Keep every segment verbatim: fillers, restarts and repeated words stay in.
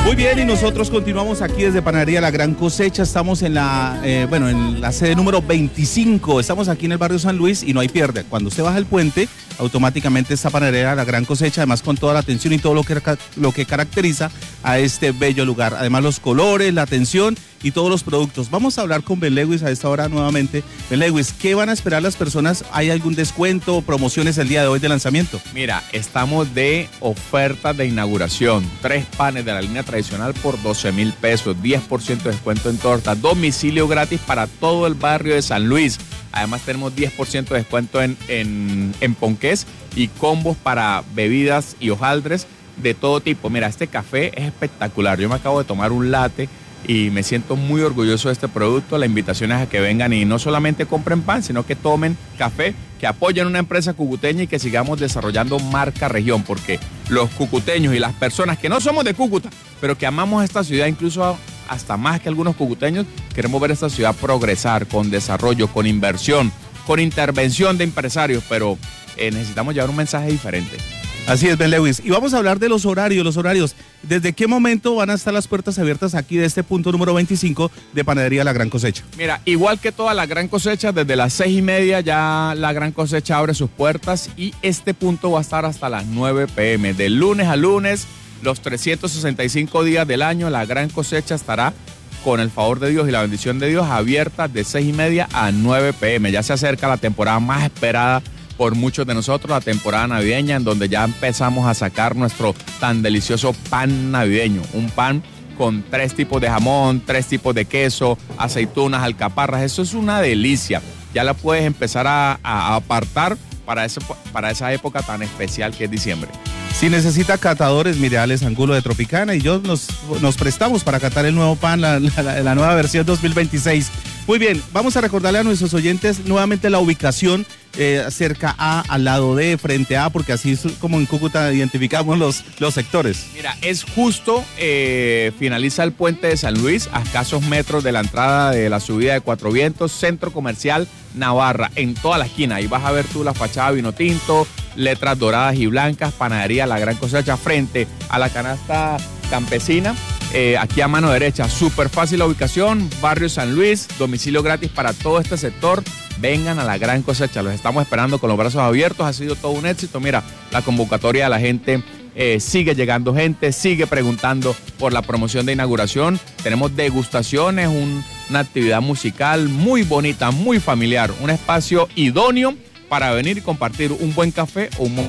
Muy bien, y nosotros continuamos aquí desde Panadería La Gran Cosecha. Estamos en la, eh, bueno, en la sede número veinticinco. Estamos aquí en el barrio San Luis y no hay pierde. Cuando usted baja el puente, automáticamente está Panadería La Gran Cosecha, además con toda la atención y todo lo que, lo que caracteriza a este bello lugar. Además los colores, la atención y todos los productos. Vamos a hablar con Ben Lewis a esta hora nuevamente. Ben Lewis, ¿qué van a esperar las personas? ¿Hay algún descuento o promociones el día de hoy de lanzamiento? Mira, estamos de ofertas de inauguración. Tres panes de la línea tradicional por doce mil pesos, diez por ciento de descuento en torta, domicilio gratis para todo el barrio de San Luis. Además tenemos diez por ciento de descuento en, en, en ponqués y combos para bebidas y hojaldres de todo tipo. Mira, este café es espectacular. Yo me acabo de tomar un latte y me siento muy orgulloso de este producto. La invitación es a que vengan y no solamente compren pan, sino que tomen café, que apoyen una empresa cucuteña y que sigamos desarrollando marca región, porque los cucuteños y las personas que no somos de Cúcuta, pero que amamos esta ciudad, incluso hasta más que algunos cucuteños, queremos ver esta ciudad progresar con desarrollo, con inversión, con intervención de empresarios, pero eh, necesitamos llevar un mensaje diferente. Así es, Ben Lewis. Y vamos a hablar de los horarios, los horarios. ¿Desde qué momento van a estar las puertas abiertas aquí de este punto número veinticinco de Panadería La Gran Cosecha? Mira, igual que toda La Gran Cosecha, desde las seis y media ya La Gran Cosecha abre sus puertas y este punto va a estar hasta las nueve pe eme. De lunes a lunes, los trescientos sesenta y cinco días del año, La Gran Cosecha estará, con el favor de Dios y la bendición de Dios, abierta de seis y media a nueve pe eme. Ya se acerca la temporada más esperada por muchos de nosotros, la temporada navideña, en donde ya empezamos a sacar nuestro tan delicioso pan navideño. Un pan con tres tipos de jamón, tres tipos de queso, aceitunas, alcaparras. Eso es una delicia. Ya la puedes empezar a, a apartar para, ese, para esa época tan especial que es diciembre. Si necesita catadores, mire, Alex Angulo de Tropicana y yo nos, nos prestamos para catar el nuevo pan, la, la, la nueva versión dos mil veintiséis. Muy bien, vamos a recordarle a nuestros oyentes nuevamente la ubicación eh, cerca A, al lado de, frente a, porque así es como en Cúcuta identificamos los, los sectores. Mira, es justo, eh, finaliza el puente de San Luis, a escasos metros de la entrada de la subida de Cuatro Vientos, Centro Comercial Navarra, en toda la esquina. Ahí vas a ver tú la fachada vino tinto, letras doradas y blancas, Panadería La Gran Cosecha, frente a la canasta campesina. Eh, aquí a mano derecha, súper fácil la ubicación, barrio San Luis, domicilio gratis para todo este sector. Vengan a La Gran Cosecha, los estamos esperando con los brazos abiertos, ha sido todo un éxito. Mira, la convocatoria de la gente, eh, sigue llegando gente, sigue preguntando por la promoción de inauguración. Tenemos degustaciones, un, una actividad musical muy bonita, muy familiar, un espacio idóneo para venir y compartir un buen café o un...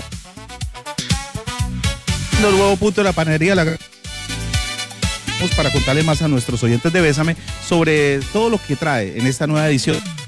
El nuevo punto de la Panadería La Gran para contarle más a nuestros oyentes de Bésame sobre todo lo que trae en esta nueva edición.